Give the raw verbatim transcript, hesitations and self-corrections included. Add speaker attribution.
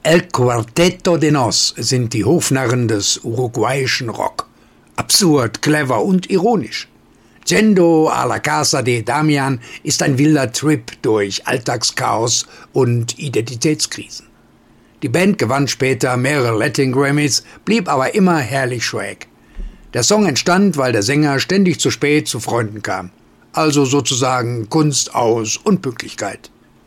Speaker 1: El Cuarteto de Nos sind die Hofnarren des uruguayischen Rock. Absurd, clever und ironisch. Yendo a la Casa de Damian ist ein wilder Trip durch Alltagschaos und Identitätskrisen. Die Band gewann später mehrere Latin Grammys, blieb aber immer herrlich schräg. Der Song entstand, weil der Sänger ständig zu spät zu Freunden kam. Also sozusagen Kunst aus Unpünktlichkeit.